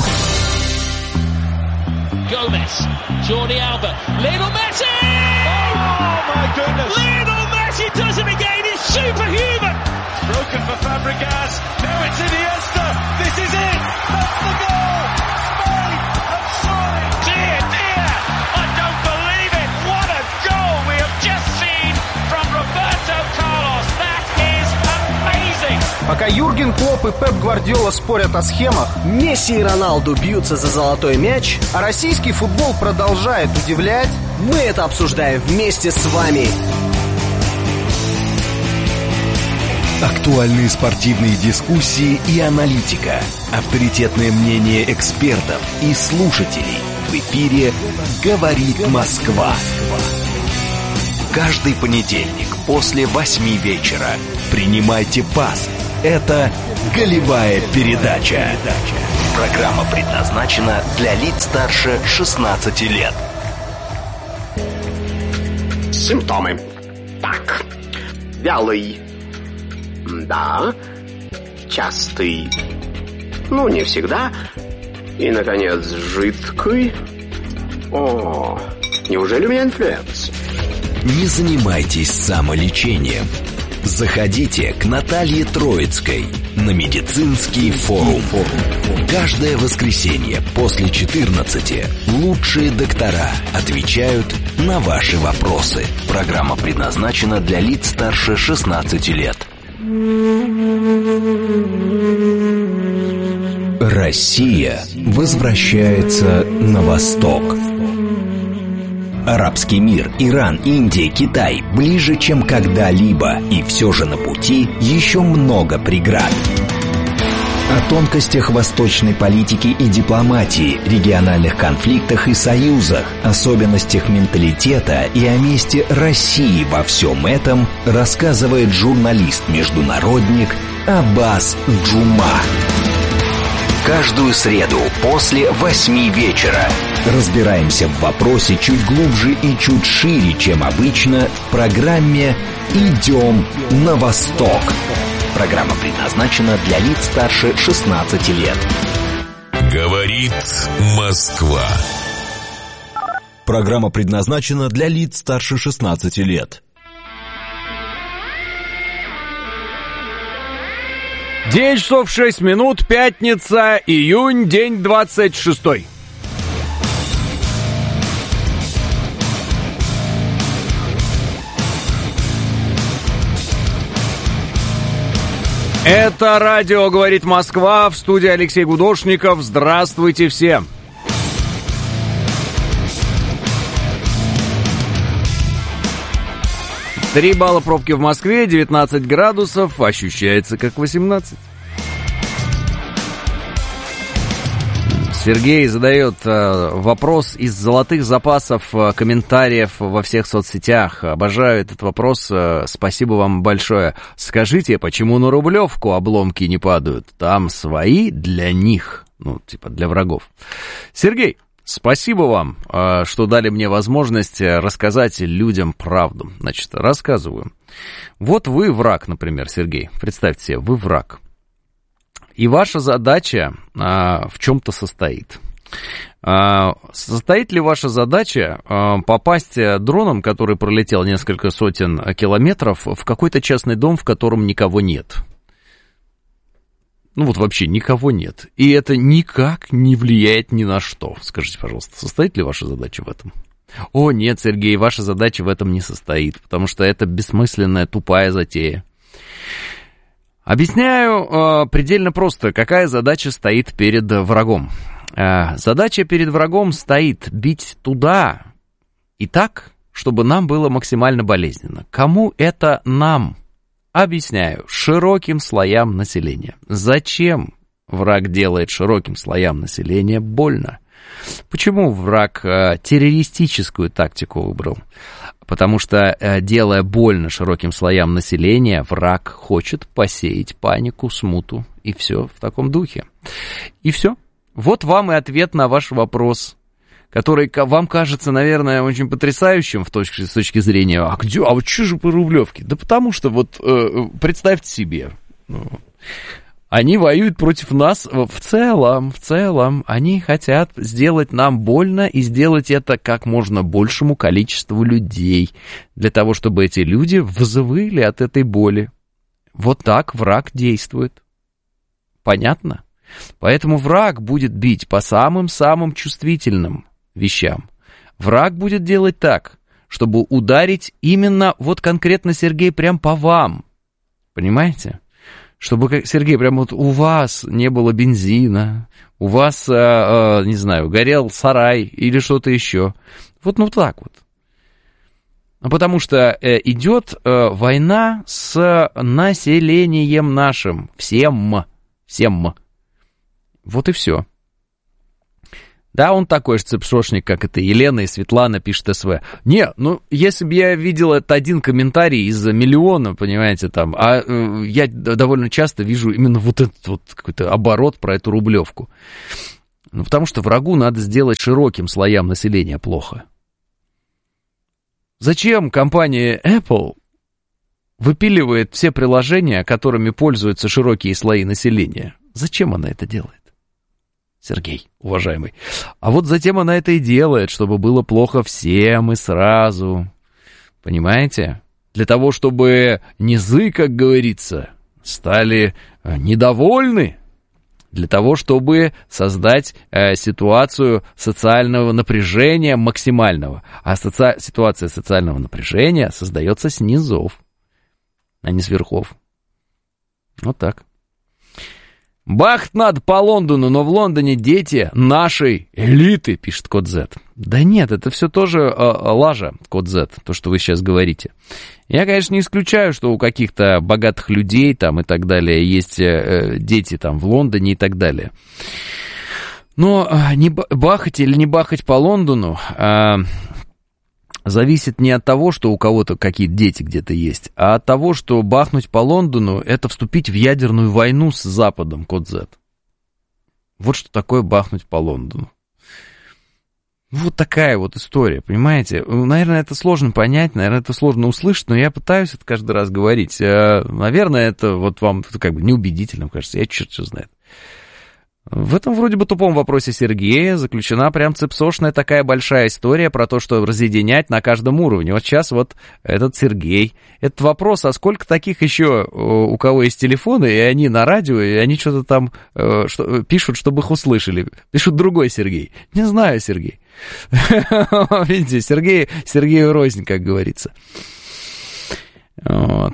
H: Gomez, Jordi Alba, Lionel Messi! Oh my goodness! Lionel Messi does it again. It's superhuman. Broken for Fabregas. Now it's Iniesta. This is it. That's the goal. Spain have scored. Dear, dear, I don't believe it. What a goal we have just seen from Roberto Carlos. That is amazing.
I: Пока Юрген Клопп и Пеп Гвардиола спорят о схемах, Месси и Роналду бьются за золотой мяч, а российский футбол продолжает удивлять, мы это обсуждаем вместе с вами.
A: Актуальные спортивные дискуссии и аналитика. Авторитетное мнение экспертов и слушателей. В эфире «Говорит Москва». Каждый понедельник после 8 вечера принимайте пас. Это «Голевая передача». Программа предназначена для лиц старше 16 лет.
G: Симптомы. Так. Вялый. Да. Частый. Ну, не всегда. И, наконец, жидкий. О, неужели у меня инфлюенс?
A: Не занимайтесь самолечением. Заходите к Наталье Троицкой на медицинский форум. Каждое воскресенье после 14 лучшие доктора отвечают на ваши вопросы. Программа предназначена для лиц старше 16 лет. Россия возвращается на восток. Арабский мир, Иран, Индия, Китай ближе, чем когда-либо, и все же на пути еще много преград. О тонкостях восточной политики и дипломатии, региональных конфликтах и союзах, особенностях менталитета и о месте России во всем этом рассказывает журналист-международник Аббас Джума. Каждую среду после 8 вечера разбираемся в вопросе чуть глубже и чуть шире, чем обычно, в программе «Идем на восток». Программа предназначена для лиц старше 16 лет.
C: Говорит Москва.
B: Программа предназначена для лиц старше 16 лет.
D: 9 часов 6 минут, пятница, июнь, день 26. Это радио «Говорит Москва», в студии Алексей Гудошников. Здравствуйте все! Три балла пробки в Москве, 19 градусов, ощущается как 18. Сергей задает вопрос из золотых запасов комментариев во всех соцсетях. Обожаю этот вопрос, спасибо вам большое. Скажите, почему на Рублевку обломки не падают? Там свои для них, ну, типа для врагов. Сергей, спасибо вам, что дали мне возможность рассказать людям правду. Значит, рассказываю. Вот вы враг, например, Сергей. Представьте себе, вы враг. И ваша задача в чем-то состоит. Состоит ли ваша задача попасть дроном, который пролетел несколько сотен километров, в какой-то частный дом, в котором никого нет? Ну вот вообще никого нет. И это никак не влияет ни на что. Скажите, пожалуйста, состоит ли ваша задача в этом? О, нет, Сергей, ваша задача в этом не состоит, потому что это бессмысленная, тупая затея. Объясняю предельно просто, какая задача стоит перед врагом. Задача перед врагом стоит бить туда и так, чтобы нам было максимально болезненно. Кому это нам? Объясняю, широким слоям населения. Зачем враг делает широким слоям населения больно? Почему враг террористическую тактику выбрал? Потому что, делая больно широким слоям населения, враг хочет посеять панику, смуту, и все в таком духе. И все. Вот вам и ответ на ваш вопрос, который вам кажется, наверное, очень потрясающим с точки зрения, а вот что же по Рублевке? Да потому что, вот, представьте себе, они воюют против нас в целом, они хотят сделать нам больно и сделать это как можно большему количеству людей, для того, чтобы эти люди взвыли от этой боли. Вот так враг действует. Понятно? Поэтому враг будет бить по самым-самым чувствительным вещам. Враг будет делать так, чтобы ударить именно, вот конкретно, Сергей, прям по вам. Понимаете? Чтобы, Сергей, прям вот у вас не было бензина, у вас, не знаю, горел сарай или что-то еще. Вот, ну так вот. Потому что идет война с населением нашим. Всем. Вот и все. Да, он такой же цепшошник, как это Елена и Светлана, пишет СВ. Не, ну, если бы я видел это один комментарий из миллиона, понимаете, там, а я довольно часто вижу именно вот этот вот какой-то оборот про эту рублевку. Ну, потому что врагу надо сделать широким слоям населения плохо. Зачем компания Apple выпиливает все приложения, которыми пользуются широкие слои населения? Зачем она это делает? Сергей, уважаемый. А вот затем она это и делает, чтобы было плохо всем и сразу. Понимаете? Для того, чтобы низы, как говорится, стали недовольны. Для того, чтобы создать ситуацию социального напряжения максимального. А ситуация социального напряжения создается с низов, а не с верхов. Вот так. Бахать надо по Лондону, но в Лондоне дети нашей элиты, пишет Код Z. Да нет, это все тоже лажа, Код Z, то, что вы сейчас говорите. Я, конечно, не исключаю, что у каких-то богатых людей там и так далее есть дети там в Лондоне и так далее. Но не бахать или не бахать по Лондону зависит не от того, что у кого-то какие-то дети где-то есть, а от того, что бахнуть по Лондону — это вступить в ядерную войну с Западом, Код Z. Вот что такое бахнуть по Лондону. Вот такая вот история, понимаете? Наверное, это сложно понять, наверное, это сложно услышать, но я пытаюсь это каждый раз говорить. Наверное, это вот вам как бы неубедительно кажется, я черт что знает. В этом вроде бы тупом вопросе Сергея заключена прям цепсошная такая большая история про то, что разъединять на каждом уровне. Вот сейчас вот этот Сергей. Этот вопрос, а сколько таких еще у кого есть телефоны, и они на радио, и они что-то там пишут, чтобы их услышали. Пишут другой Сергей. Не знаю, Сергей. Видите, Сергею рознь, как говорится. Вот.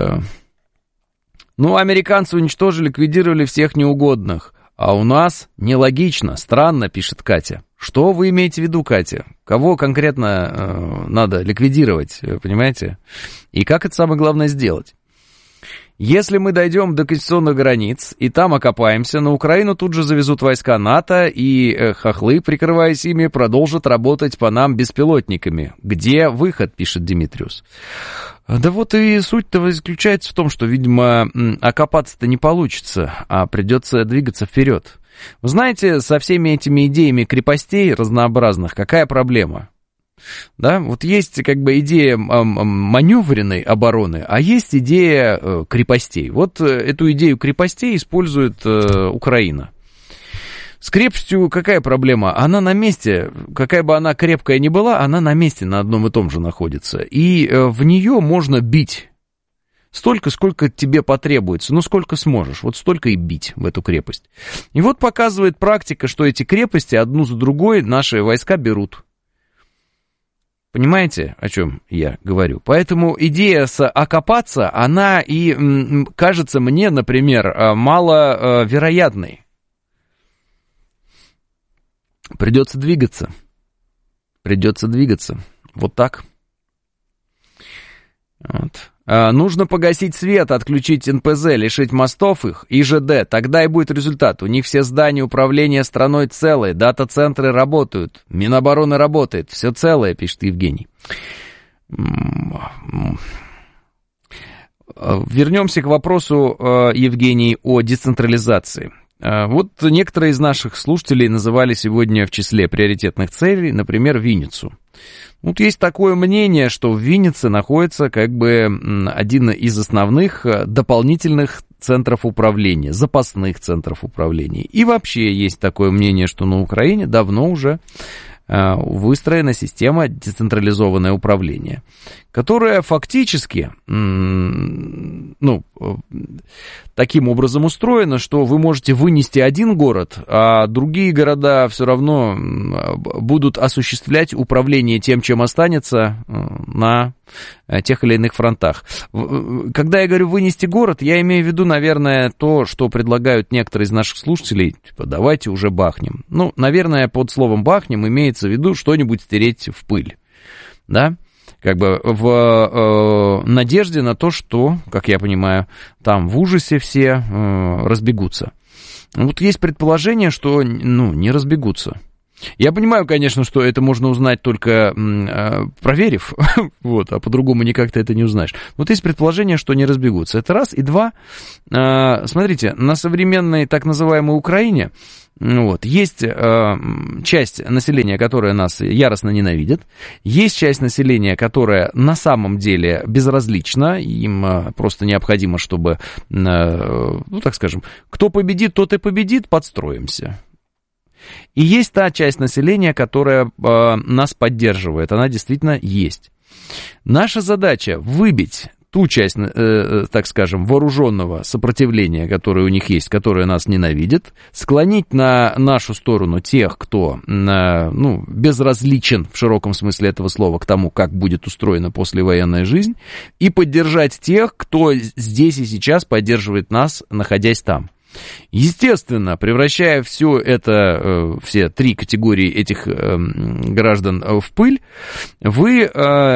D: Ну, американцы уничтожили, ликвидировали всех неугодных. А у нас нелогично, странно, пишет Катя. Что вы имеете в виду, Катя? Кого конкретно надо ликвидировать, понимаете? И как это самое главное сделать? Если мы дойдем до конституционных границ и там окопаемся, на Украину тут же завезут войска НАТО, и хохлы, прикрываясь ими, продолжат работать по нам беспилотниками. Где выход, пишет Димитриус. Да вот и суть-то заключается в том, что, видимо, окопаться-то не получится, а придется двигаться вперед. Вы знаете, со всеми этими идеями крепостей разнообразных какая проблема? Да, вот есть как бы идея маневренной обороны, а есть идея крепостей. Вот эту идею крепостей использует Украина. С крепостью какая проблема? Она на месте, какая бы она крепкая ни была, она на месте на одном и том же находится. И в нее можно бить столько, сколько тебе потребуется, ну сколько сможешь, вот столько и бить в эту крепость. И вот показывает практика, что эти крепости одну за другой наши войска берут. Понимаете, о чем я говорю? Поэтому идея окопаться, она и кажется мне, например, маловероятной. Придется двигаться. Вот так. Вот. Нужно погасить свет, отключить НПЗ, лишить мостов их и ЖД. Тогда и будет результат. У них все здания управления страной целые, дата-центры работают, Минобороны работает, все целое, пишет Евгений. Вернемся к вопросу, Евгений, о децентрализации. Вот некоторые из наших слушателей называли сегодня в числе приоритетных целей, например, Винницу. Вот есть такое мнение, что в Виннице находится как бы один из основных дополнительных центров управления, запасных центров управления. И вообще есть такое мнение, что на Украине давно уже выстроена система децентрализованное управление, которая фактически, таким образом устроена, что вы можете вынести один город, а другие города все равно будут осуществлять управление тем, чем останется на тех или иных фронтах. Когда я говорю вынести город, я имею в виду, наверное, то, что предлагают некоторые из наших слушателей, типа, давайте уже бахнем. Ну, наверное, под словом бахнем имеется в виду что-нибудь стереть в пыль, да? как бы в надежде на то, что, как я понимаю, там в ужасе все разбегутся. Вот есть предположение, что, не разбегутся. Я понимаю, конечно, что это можно узнать только проверив, вот, а по-другому никак ты это не узнаешь. Вот есть предположение, что не разбегутся. Это раз. И два, смотрите, на современной так называемой Украине вот, есть часть населения, которая нас яростно ненавидит, есть часть населения, которая на самом деле безразлична, им просто необходимо, чтобы, так скажем, кто победит, тот и победит, подстроимся. И есть та часть населения, которая нас поддерживает, она действительно есть. Наша задача выбить ту часть, так скажем, вооруженного сопротивления, которое у них есть, которое нас ненавидит, склонить на нашу сторону тех, кто, безразличен в широком смысле этого слова к тому, как будет устроена послевоенная жизнь, и поддержать тех, кто здесь и сейчас поддерживает нас, находясь там. Естественно, превращая все это, все три категории этих граждан в пыль, вы,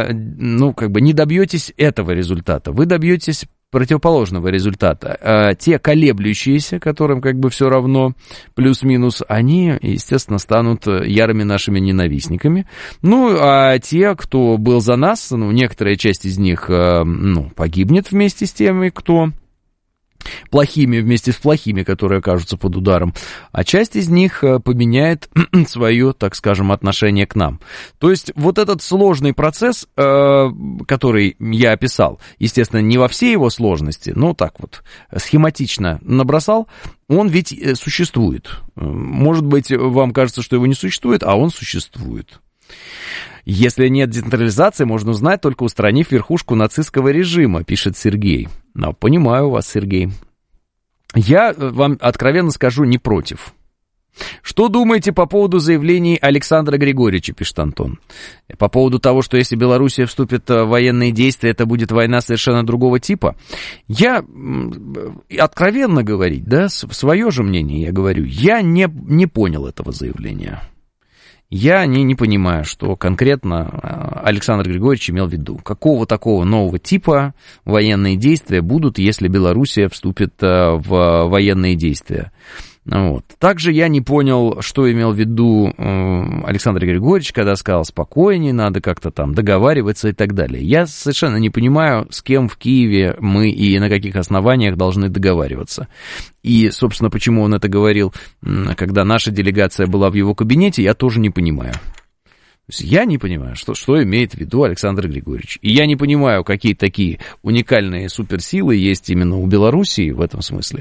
D: не добьетесь этого результата. Вы добьетесь противоположного результата. Те колеблющиеся, которым все равно плюс-минус, они, естественно, станут ярыми нашими ненавистниками. А те, кто был за нас, некоторая часть из них, погибнет вместе с теми, кто... плохими вместе с плохими, которые окажутся под ударом, а часть из них поменяет свое, так скажем, отношение к нам. То есть вот этот сложный процесс, который я описал, естественно, не во всей его сложности, но так вот схематично набросал, он ведь существует. Может быть, вам кажется, что его не существует, а он существует. Если нет децентрализации, можно узнать, только устранив верхушку нацистского режима, пишет Сергей. Но понимаю вас, Сергей. Я вам откровенно скажу, не против. Что думаете по поводу заявлений Александра Григорьевича, пишет Антон? По поводу того, что если Белоруссия вступит в военные действия, это будет война совершенно другого типа? Я, откровенно говорить, свое же мнение я говорю, я не понял этого заявления. Я не понимаю, что конкретно Александр Григорьевич имел в виду. Какого такого нового типа военные действия будут, если Белоруссия вступит в военные действия? Вот. Также я не понял, что имел в виду Александр Григорьевич, когда сказал спокойнее, надо как-то там договариваться и так далее. Я совершенно не понимаю, с кем в Киеве мы и на каких основаниях должны договариваться. И, собственно, почему он это говорил, когда наша делегация была в его кабинете, я тоже не понимаю. То есть я не понимаю, что имеет в виду Александр Григорьевич. И я не понимаю, какие такие уникальные суперсилы есть именно у Белоруссии в этом смысле,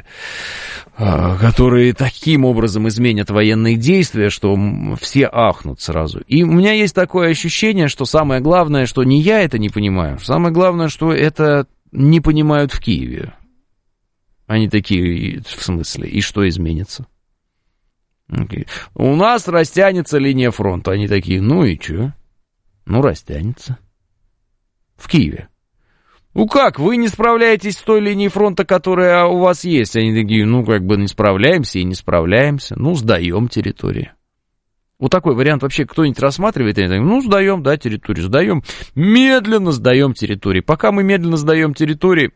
D: которые таким образом изменят военные действия, что все ахнут сразу. И у меня есть такое ощущение, что самое главное, что не я это не понимаю, самое главное, что это не понимают в Киеве. Они такие, в смысле, и что изменится? Okay. У нас растянется линия фронта. Они такие, и чё? Растянется. В Киеве. Как, вы не справляетесь с той линией фронта, которая у вас есть? Они такие, не справляемся и не справляемся. Сдаем территорию. Вот такой вариант вообще кто-нибудь рассматривает? Они такие, сдаем, территорию сдаем. Медленно сдаем территории. Пока мы медленно сдаем территории,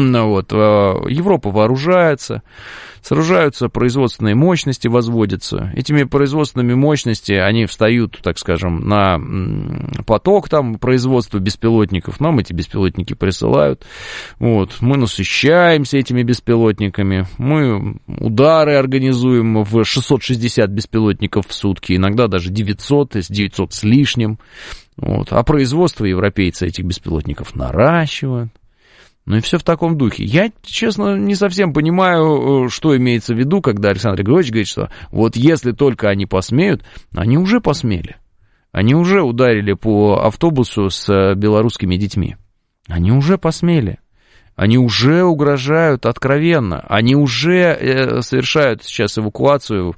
D: Европа вооружается, сооружаются производственные мощности, возводятся. Этими производственными мощностями они встают, так скажем, на поток производства беспилотников. Нам эти беспилотники присылают. Мы насыщаемся этими беспилотниками. Мы удары организуем в 660 беспилотников в сутки, иногда даже 900 с лишним. А производство европейцы этих беспилотников наращивают. И все в таком духе. Я, честно, не совсем понимаю, что имеется в виду, когда Александр Григорьевич говорит, что если только они посмеют, они уже посмели. Они уже ударили по автобусу с белорусскими детьми. Они уже посмели. Они уже угрожают откровенно. Они уже совершают сейчас эвакуацию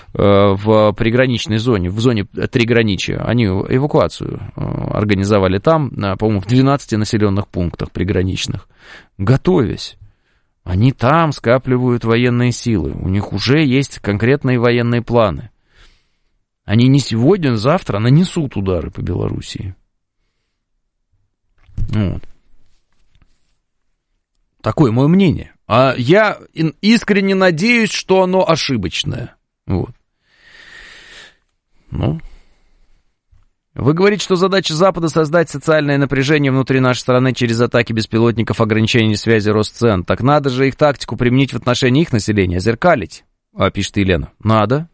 D: в приграничной зоне, в зоне триграничия. Они эвакуацию организовали там, по-моему, в 12 населенных пунктах приграничных. Готовясь. Они там скапливают военные силы. У них уже есть конкретные военные планы. – Они не сегодня, завтра нанесут удары по Белоруссии. Вот. Такое мое мнение. А я искренне надеюсь, что оно ошибочное. Вот. Ну. Вы говорите, что задача Запада создать социальное напряжение внутри нашей страны через атаки беспилотников, ограничение связи, рост цен. Так надо же их тактику применить в отношении их населения, зеркалить, пишет Елена. Надо.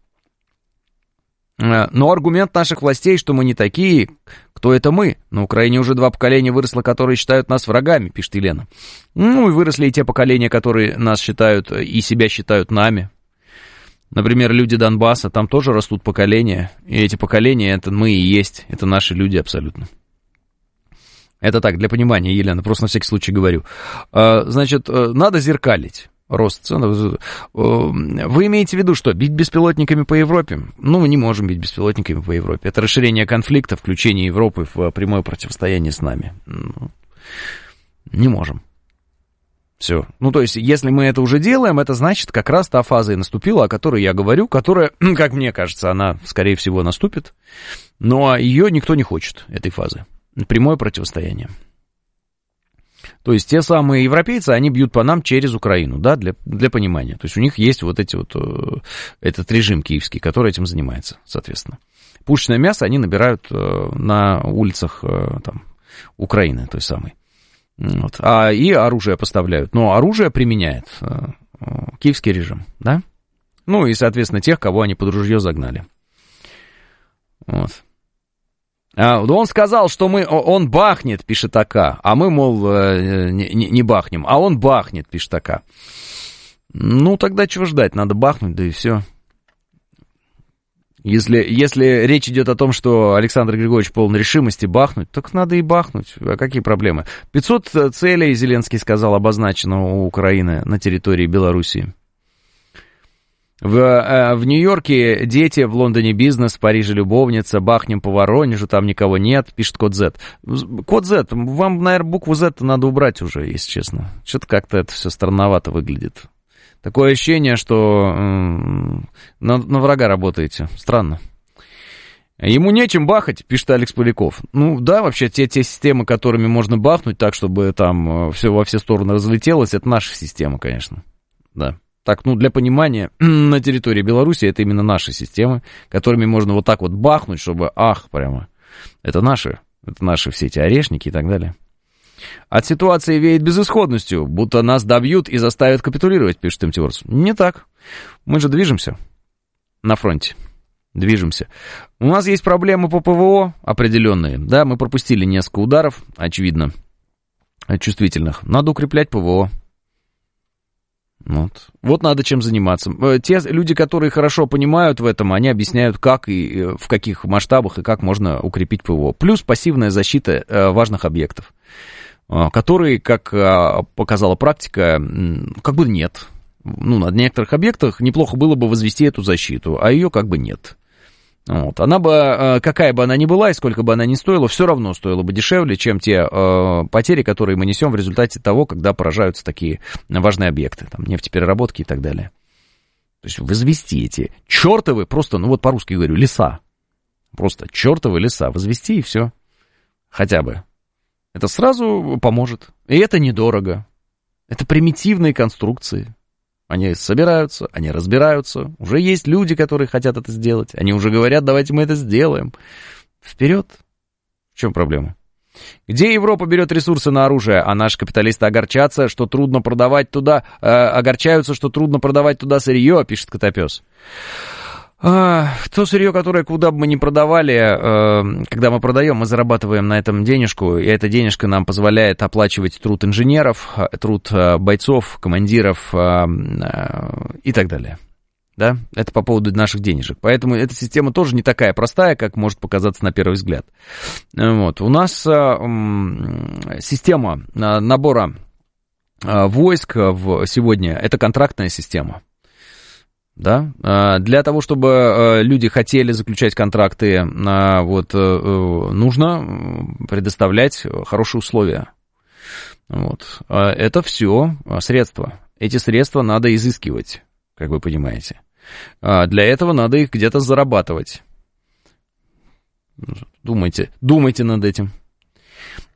D: Но аргумент наших властей, что мы не такие, кто это мы? На Украине уже 2 поколения выросло, которые считают нас врагами, пишет Елена. Ну и выросли и те поколения, которые нас считают и себя считают нами. Например, люди Донбасса, там тоже растут поколения, и эти поколения, это мы и есть, это наши люди абсолютно. Это так, для понимания, Елена, просто на всякий случай говорю. Значит, надо зеркалить рост цен. Вы имеете в виду что, бить беспилотниками по Европе? Ну, мы не можем бить беспилотниками по Европе. Это расширение конфликта, включение Европы в прямое противостояние с нами. Не можем. Все. Ну, то есть, если мы это уже делаем, это значит, как раз та фаза и наступила, о которой я говорю, которая, как мне кажется, она, скорее всего, наступит, но ее никто не хочет, этой фазы. Прямое противостояние. То есть, те самые европейцы, они бьют по нам через Украину, да, для понимания. То есть, у них есть вот эти вот, этот режим киевский, который этим занимается, соответственно. Пушечное мясо они набирают на улицах там, Украины, той самой. Вот. И оружие поставляют. Но оружие применяет киевский режим, да? Ну и, соответственно, тех, кого они под ружье загнали. Вот. Он сказал, что он бахнет, пишет АК, а мы, мол, не бахнем. А он бахнет, пишет АК. Ну, тогда чего ждать? Надо бахнуть, да и все. Если речь идет о том, что Александр Григорьевич полон решимости бахнуть, так надо и бахнуть. А какие проблемы? 500 целей, Зеленский сказал, обозначено у Украины на территории Белоруссии. В Нью-Йорке дети, в Лондоне бизнес, в Париже любовница, бахнем по Воронежу, там никого нет, пишет код Z. Код Z, вам, наверное, букву Z надо убрать уже, если честно. Что-то как-то это все странновато выглядит. Такое ощущение, что на врага работаете. Странно. Ему нечем бахать, пишет Алекс Поляков. Ну да, вообще те системы, которыми можно бахнуть так, чтобы там все во все стороны разлетелось, это наша система, конечно. Да. Так, ну для понимания, на территории Беларуси это именно наши системы, которыми можно вот так вот бахнуть, чтобы прямо. Это наши все эти орешники и так далее. От ситуации веет безысходностью, будто нас добьют и заставят капитулировать, пишет МТОРС. Не так. Мы же движемся на фронте. Движемся. У нас есть проблемы по ПВО определенные. Да, мы пропустили несколько ударов, очевидно, чувствительных. Надо укреплять ПВО. Вот надо чем заниматься. Те люди, которые хорошо понимают в этом, они объясняют, как и в каких масштабах и как можно укрепить ПВО. Плюс пассивная защита важных объектов, которые, как показала практика, как бы нет. Ну, на некоторых объектах неплохо было бы возвести эту защиту, а ее как бы нет. Вот. Она бы, какая бы она ни была и сколько бы она ни стоила, все равно стоила бы дешевле, чем те потери, которые мы несем в результате того, когда поражаются такие важные объекты, там, нефтепереработки и так далее. То есть возвести эти чертовы, просто, ну вот по-русски говорю, леса. Просто чертовы леса возвести и все. Хотя бы. Это сразу поможет. И это недорого. Это примитивные конструкции. Они собираются, они разбираются. Уже есть люди, которые хотят это сделать. Они уже говорят, давайте мы это сделаем. Вперед. В чем проблема? Где Европа берет ресурсы на оружие, а наши капиталисты огорчаются, что трудно продавать туда сырье, пишет Котопес. То сырье, которое куда бы мы ни продавали, когда мы продаем, мы зарабатываем на этом денежку, и эта денежка нам позволяет оплачивать труд инженеров, труд бойцов, командиров и так далее. Да? Это по поводу наших денежек. Поэтому эта система тоже не такая простая, как может показаться на первый взгляд. Вот. У нас система набора войск сегодня – это контрактная система. Да? Для того, чтобы люди хотели заключать контракты, нужно предоставлять хорошие условия. Вот. Это все средства. Эти средства надо изыскивать, как вы понимаете. Для этого надо их где-то зарабатывать. Думайте над этим.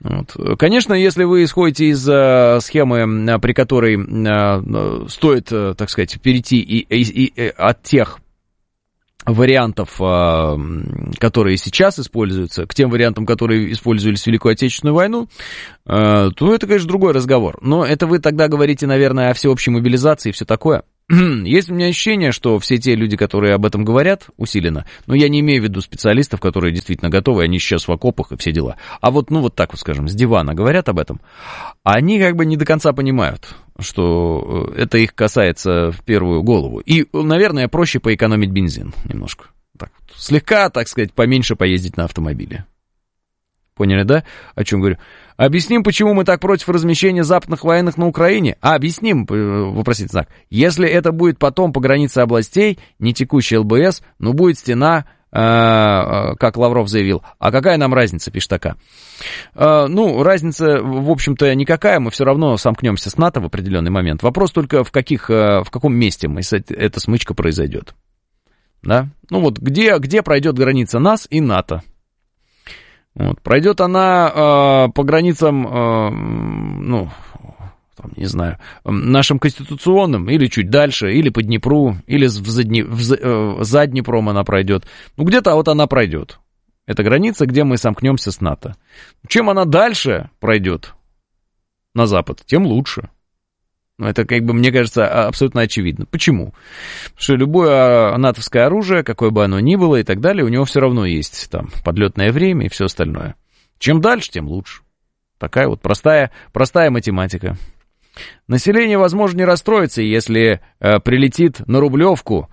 D: Вот. Конечно, если вы исходите из схемы, при которой стоит, так сказать, перейти и от тех вариантов, которые сейчас используются, к тем вариантам, которые использовались в Великую Отечественную войну, то это, конечно, другой разговор. Но это вы тогда говорите, наверное, о всеобщей мобилизации и все такое. Есть у меня ощущение, что все те люди, которые об этом говорят усиленно, но я не имею в виду специалистов, которые действительно готовы, они сейчас в окопах и все дела, а вот, ну вот так вот, скажем, с дивана говорят об этом, они как бы не до конца понимают, что это их касается в первую голову. И, наверное, проще поэкономить бензин немножко. Так вот, слегка, так сказать, поменьше поездить на автомобиле. Поняли, да, о чем говорю? Объясним, почему мы так против размещения западных военных на Украине? Объясним, вопросительный знак. Если это будет потом по границе областей, не текущий ЛБС, но будет стена, как Лавров заявил. А какая нам разница, пишет АК? Ну, разница, в общем-то, никакая, мы все равно сомкнемся с НАТО в определенный момент. Вопрос только, в каком месте эта смычка произойдет. Да? Ну вот, где пройдет граница нас и НАТО? Вот. Пройдет она по границам, ну, там, не знаю, нашим конституционным, или чуть дальше, или по Днепру, или за Днепром она пройдет. Ну, где-то вот она пройдет. Это граница, где мы сомкнемся с НАТО. Чем она дальше пройдет на запад, тем лучше. Это, как бы, мне кажется, абсолютно очевидно. Почему? Потому что любое натовское оружие, какое бы оно ни было и так далее, у него все равно есть там подлетное время и все остальное. Чем дальше, тем лучше. Такая вот простая математика. Население, возможно, не расстроится, если прилетит на Рублевку,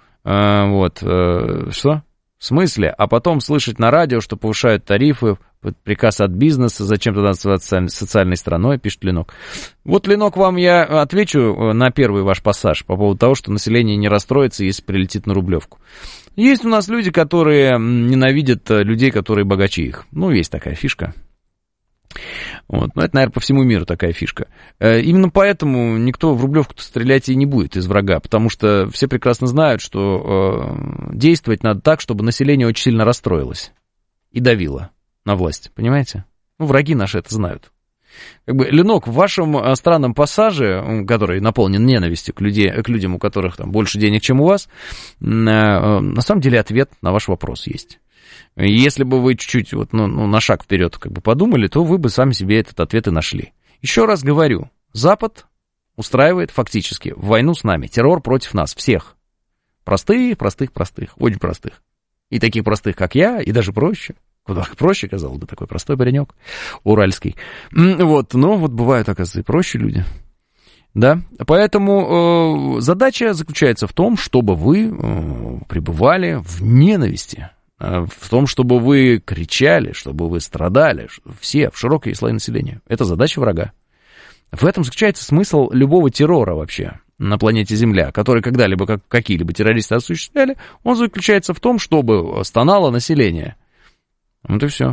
D: что? В смысле? А потом слышать на радио, что повышают тарифы, приказ от бизнеса, зачем тогда называться социальной страной, пишет Ленок. Вот, Ленок, вам я отвечу на первый ваш пассаж по поводу того, что население не расстроится, если прилетит на Рублевку. Есть у нас люди, которые ненавидят людей, которые богаче их. Ну, есть такая фишка. Вот. Но это, наверное, по всему миру такая фишка. Именно поэтому никто в Рублевку-то стрелять и не будет из врага, потому что все прекрасно знают, что действовать надо так, чтобы население очень сильно расстроилось и давило на власть, понимаете? Ну, враги наши это знают. Как бы, Ленок, в вашем странном пассаже, который наполнен ненавистью к людям, у которых там больше денег, чем у вас, на самом деле ответ на ваш вопрос есть. Если бы вы чуть-чуть вот, на шаг вперед как бы подумали, то вы бы сами себе этот ответ и нашли. Еще раз говорю, Запад устраивает фактически войну с нами, террор против нас, всех. Простых, очень простых. И таких простых, как я, и даже проще. Куда проще, казалось бы, такой простой паренек, уральский. Вот, но вот бывают, оказывается, и проще люди. Да, поэтому задача заключается в том, чтобы вы пребывали в ненависти, в том, чтобы вы кричали, чтобы вы страдали, все, в широкие слои населения. Это задача врага. В этом заключается смысл любого террора вообще на планете Земля, который когда-либо какие-либо террористы осуществляли, он заключается в том, чтобы стонало население. Вот и все.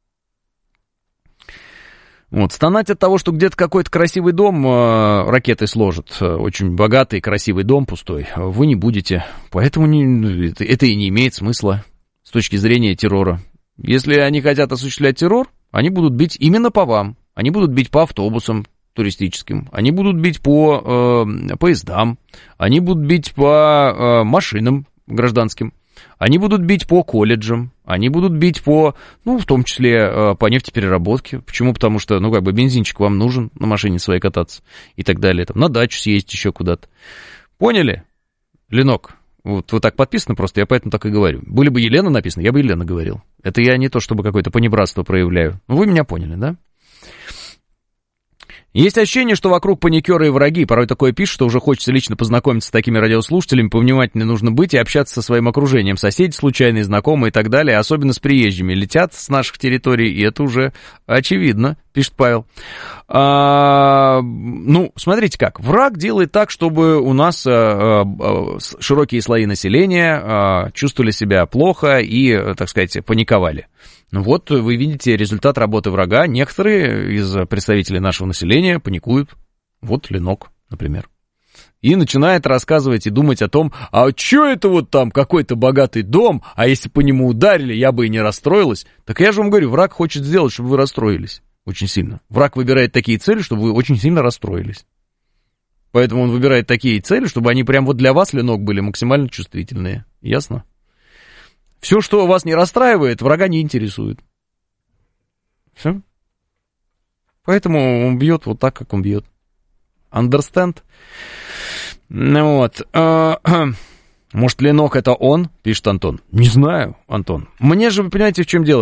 D: Вот, стонать от того, что где-то какой-то красивый дом ракеты сложат, очень богатый, красивый дом пустой, вы не будете. Поэтому это и не имеет смысла с точки зрения террора. Если они хотят осуществлять террор, они будут бить именно по вам. Они будут бить по автобусам туристическим, они будут бить по поездам, они будут бить по машинам гражданским, они будут бить по колледжам, они будут бить по, в том числе по нефтепереработке. Почему? Потому что, бензинчик вам нужен на машине своей кататься и так далее. Там, на дачу съездить еще куда-то. Поняли, Ленок? Вот вы так подписаны просто, я поэтому так и говорю. Были бы Елена написано, я бы Елена говорил. Это я не то, чтобы какое-то понебратство проявляю. Но вы меня поняли, да? Есть ощущение, что вокруг паникеры и враги. Порой такое пишут, что уже хочется лично познакомиться с такими радиослушателями, повнимательнее нужно быть и общаться со своим окружением. Соседи, случайные знакомые и так далее, особенно с приезжими. Летят с наших территорий, и это уже очевидно, пишет Павел. Смотрите как. Враг делает так, чтобы у нас широкие слои населения чувствовали себя плохо и, так сказать, паниковали. Вот вы видите результат работы врага. Некоторые из представителей нашего населения паникуют. Вот Ленок, например. И начинает рассказывать и думать о том, а что это вот там какой-то богатый дом, а если по нему ударили, я бы и не расстроилась. Так я же вам говорю, враг хочет сделать, чтобы вы расстроились. Очень сильно. Враг выбирает такие цели, чтобы вы очень сильно расстроились. Поэтому он выбирает такие цели, чтобы они прям вот для вас, ленок, были максимально чувствительные. Ясно? Все, что вас не расстраивает, врага не интересует. Все. Поэтому он бьет вот так, как он бьет. Understand? Ну вот. Может, ленок это он? Пишет Антон. Не знаю, Антон. Мне же, вы понимаете, в чем дело?